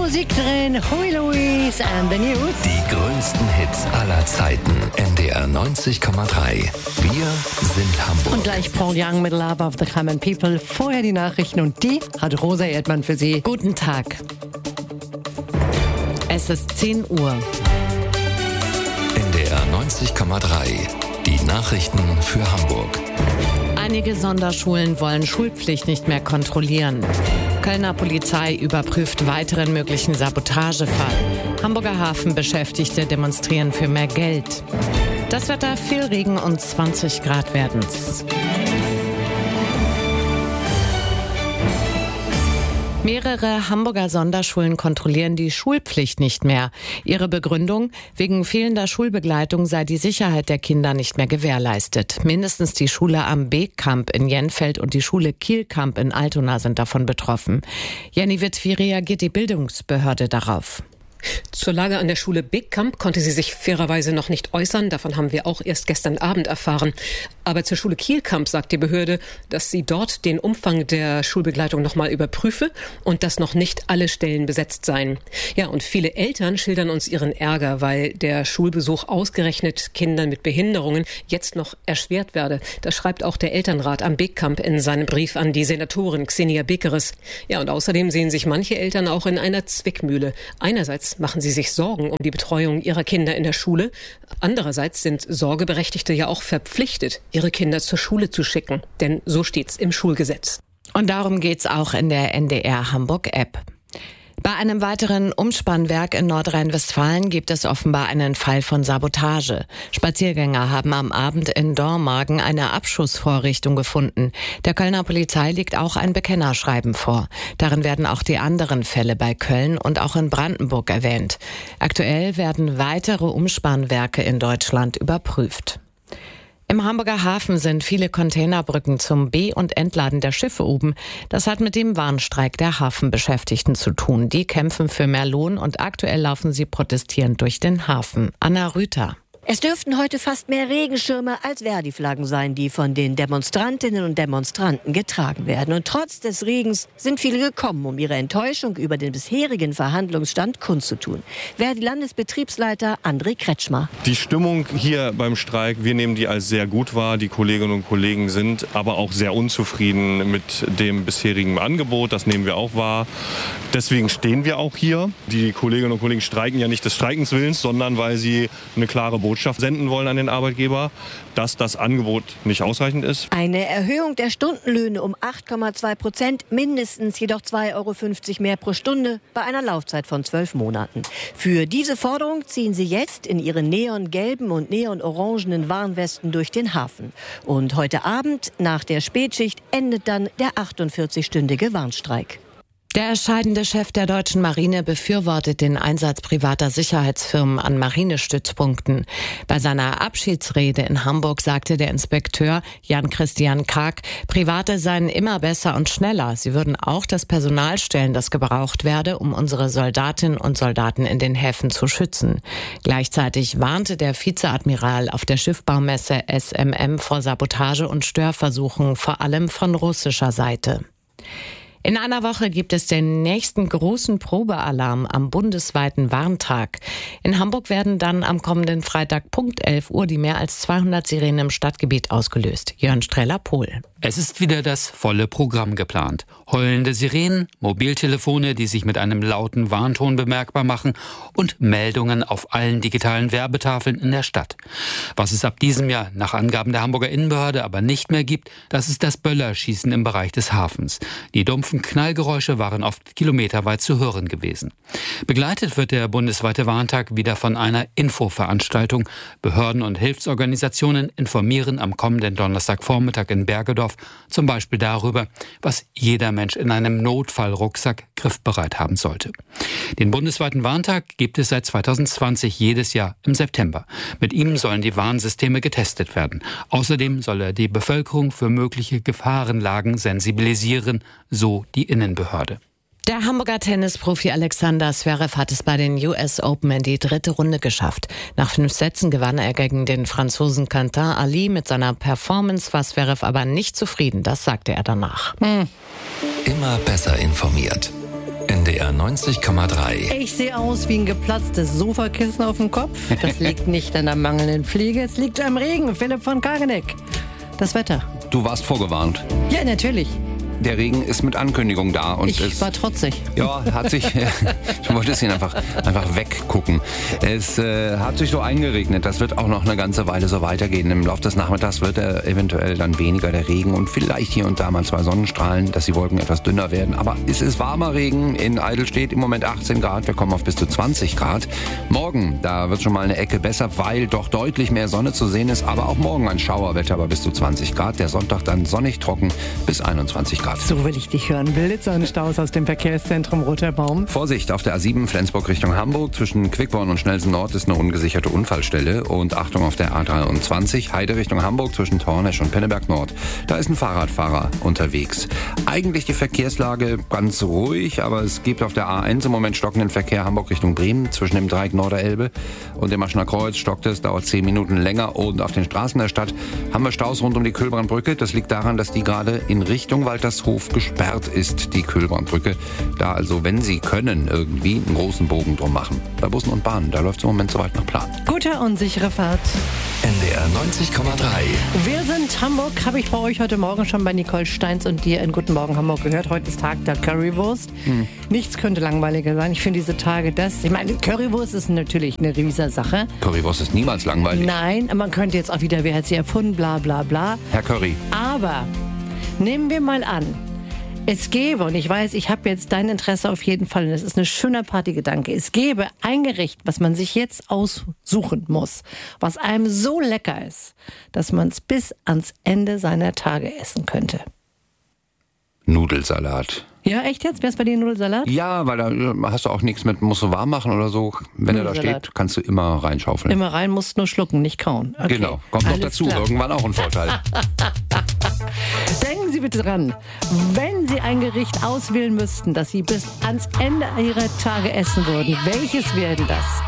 Musik drin. Huey Lewis and the News. Die größten Hits aller Zeiten. NDR 90,3. Wir sind Hamburg. Und gleich Paul Young mit Love of the Common People. Vorher die Nachrichten und die hat Rosa Erdmann für Sie. Guten Tag. Es ist 10 Uhr. NDR 90,3. Die Nachrichten für Hamburg. Einige Sonderschulen wollen Schulpflicht nicht mehr kontrollieren. Kölner Polizei überprüft weiteren möglichen Sabotagefall. Hamburger Hafenbeschäftigte demonstrieren für mehr Geld. Das Wetter, viel Regen und 20 Grad werden's. Mehrere Hamburger Sonderschulen kontrollieren die Schulpflicht nicht mehr. Ihre Begründung: wegen fehlender Schulbegleitung sei die Sicherheit der Kinder nicht mehr gewährleistet. Mindestens die Schule am Beek-Kamp in Jenfeld und die Schule Kiel-Kamp in Altona sind davon betroffen. Jenny Witt, wie reagiert die Bildungsbehörde darauf? Zur Lage an der Schule Beek-Kamp konnte sie sich fairerweise noch nicht äußern. Davon haben wir auch erst gestern Abend erfahren. Aber zur Schule Kiel-Kamp sagt die Behörde, dass sie dort den Umfang der Schulbegleitung nochmal überprüfe und dass noch nicht alle Stellen besetzt seien. Ja, und viele Eltern schildern uns ihren Ärger, weil der Schulbesuch ausgerechnet Kindern mit Behinderungen jetzt noch erschwert werde. Das schreibt auch der Elternrat am Beek-Kamp in seinem Brief an die Senatorin Xenia Bekeres. Ja, und außerdem sehen sich manche Eltern auch in einer Zwickmühle. Einerseits machen sie sich Sorgen um die Betreuung ihrer Kinder in der Schule. Andererseits sind Sorgeberechtigte ja auch verpflichtet, ihre Kinder zur Schule zu schicken. Denn so steht's im Schulgesetz. Und darum geht's auch in der NDR Hamburg-App. Bei einem weiteren Umspannwerk in Nordrhein-Westfalen gibt es offenbar einen Fall von Sabotage. Spaziergänger haben am Abend in Dormagen eine Abschussvorrichtung gefunden. Der Kölner Polizei liegt auch ein Bekennerschreiben vor. Darin werden auch die anderen Fälle bei Köln und auch in Brandenburg erwähnt. Aktuell werden weitere Umspannwerke in Deutschland überprüft. Im Hamburger Hafen sind viele Containerbrücken zum Be- und Entladen der Schiffe oben. Das hat mit dem Warnstreik der Hafenbeschäftigten zu tun. Die kämpfen für mehr Lohn und aktuell laufen sie protestierend durch den Hafen. Anna Rüther. Es dürften heute fast mehr Regenschirme als Verdi-Flaggen sein, die von den Demonstrantinnen und Demonstranten getragen werden. Und trotz des Regens sind viele gekommen, um ihre Enttäuschung über den bisherigen Verhandlungsstand kundzutun. Verdi-Landesbetriebsleiter André Kretschmer. Die Stimmung hier beim Streik, wir nehmen die als sehr gut wahr. Die Kolleginnen und Kollegen sind aber auch sehr unzufrieden mit dem bisherigen Angebot. Das nehmen wir auch wahr. Deswegen stehen wir auch hier. Die Kolleginnen und Kollegen streiken ja nicht des Streikens Willens, sondern weil sie eine klare Botschaft senden wollen an den Arbeitgeber, dass das Angebot nicht ausreichend ist. Eine Erhöhung der Stundenlöhne um 8,2%, mindestens jedoch 2,50 € mehr pro Stunde bei einer Laufzeit von 12 Monaten. Für diese Forderung ziehen sie jetzt in ihren neongelben und neonorangenen Warnwesten durch den Hafen. Und heute Abend, nach der Spätschicht, endet dann der 48-stündige Warnstreik. Der scheidende Chef der deutschen Marine befürwortet den Einsatz privater Sicherheitsfirmen an Marinestützpunkten. Bei seiner Abschiedsrede in Hamburg sagte der Inspekteur Jan-Christian Karg, Private seien immer besser und schneller. Sie würden auch das Personal stellen, das gebraucht werde, um unsere Soldatinnen und Soldaten in den Häfen zu schützen. Gleichzeitig warnte der Vizeadmiral auf der Schiffbaumesse SMM vor Sabotage und Störversuchen, vor allem von russischer Seite. In einer Woche gibt es den nächsten großen Probealarm am bundesweiten Warntag. In Hamburg werden dann am kommenden Freitag Punkt 11 Uhr die mehr als 200 Sirenen im Stadtgebiet ausgelöst. Jörn Streller-Pohl. Es ist wieder das volle Programm geplant. Heulende Sirenen, Mobiltelefone, die sich mit einem lauten Warnton bemerkbar machen und Meldungen auf allen digitalen Werbetafeln in der Stadt. Was es ab diesem Jahr nach Angaben der Hamburger Innenbehörde aber nicht mehr gibt, das ist das Böllerschießen im Bereich des Hafens. Die dumpfen Knallgeräusche waren oft kilometerweit zu hören gewesen. Begleitet wird der bundesweite Warntag wieder von einer Infoveranstaltung. Behörden und Hilfsorganisationen informieren am kommenden Donnerstagvormittag in Bergedorf zum Beispiel darüber, was jeder Mensch in einem Notfallrucksack griffbereit haben sollte. Den bundesweiten Warntag gibt es seit 2020 jedes Jahr im September. Mit ihm sollen die Warnsysteme getestet werden. Außerdem soll er die Bevölkerung für mögliche Gefahrenlagen sensibilisieren, so die Innenbehörde. Der Hamburger Tennisprofi Alexander Zverev hat es bei den US Open in die 3. Runde geschafft. Nach 5 Sätzen gewann er gegen den Franzosen Quentin Ali. Mit seiner Performance war Zverev aber nicht zufrieden, das sagte er danach. Immer besser informiert. NDR 90,3. Ich sehe aus wie ein geplatztes Sofakissen auf dem Kopf. Das liegt nicht an der mangelnden Pflege, es liegt am Regen. Philipp von Kageneck. Das Wetter. Du warst vorgewarnt. Ja, natürlich. Der Regen ist mit Ankündigung da. Und Ich war trotzig. Ja, hat sich. Du wolltest ihn einfach weggucken. Es hat sich so eingeregnet. Das wird auch noch eine ganze Weile so weitergehen. Im Laufe des Nachmittags wird er eventuell dann weniger, der Regen. Und vielleicht hier und da mal 2 Sonnenstrahlen, dass die Wolken etwas dünner werden. Aber es ist warmer Regen. In Eidelstedt im Moment 18 Grad. Wir kommen auf bis zu 20 Grad. Morgen, da wird schon mal eine Ecke besser, weil doch deutlich mehr Sonne zu sehen ist. Aber auch morgen ein Schauerwetter, aber bis zu 20 Grad. Der Sonntag dann sonnig trocken bis 21 Grad. So will ich dich hören. Blitzer und Staus aus dem Verkehrszentrum Roter Baum. Vorsicht, auf der A7 Flensburg Richtung Hamburg. Zwischen Quickborn und Schnelsen Nord ist eine ungesicherte Unfallstelle. Und Achtung auf der A23 Heide Richtung Hamburg zwischen Tornesch und Pinneberg Nord. Da ist ein Fahrradfahrer unterwegs. Eigentlich die Verkehrslage ganz ruhig, aber es gibt auf der A1 im Moment stockenden Verkehr Hamburg Richtung Bremen zwischen dem Dreieck Norderelbe und dem Aschener Kreuz stockt es, dauert 10 Minuten länger. Und auf den Straßen der Stadt haben wir Staus rund um die Kühlbrandbrücke. Das liegt daran, dass die gerade in Richtung Waltershof gesperrt ist, die Kühlbrandbrücke. Da also, wenn Sie können, irgendwie einen großen Bogen drum machen. Bei Bussen und Bahnen, da läuft es im Moment soweit nach Plan. Gute und sichere Fahrt. NDR 90,3. Wir sind Hamburg, habe ich bei euch heute Morgen schon bei Nicole Steins und dir in Guten Morgen Hamburg gehört. Heute ist Tag der Currywurst. Nichts könnte langweiliger sein. Ich finde diese Tage ich meine, Currywurst ist natürlich eine Riesensache. Currywurst ist niemals langweilig. Nein, man könnte jetzt auch wieder, wer hat sie erfunden, bla bla bla. Herr Curry. Aber nehmen wir mal an, es gäbe, und ich weiß, ich habe jetzt dein Interesse auf jeden Fall, und das ist ein schöner Partygedanke, es gäbe ein Gericht, was man sich jetzt aussuchen muss, was einem so lecker ist, dass man es bis ans Ende seiner Tage essen könnte. Nudelsalat. Ja, echt jetzt? Wär's bei dir Nudelsalat? Ja, weil da hast du auch nichts mit, musst du warm machen oder so. Wenn er da steht, kannst du immer reinschaufeln. Immer rein, musst nur schlucken, nicht kauen. Okay. Genau, kommt noch dazu, klar. Irgendwann auch ein Vorteil. Denken Sie bitte dran, wenn Sie ein Gericht auswählen müssten, das Sie bis ans Ende Ihrer Tage essen würden, welches wäre das?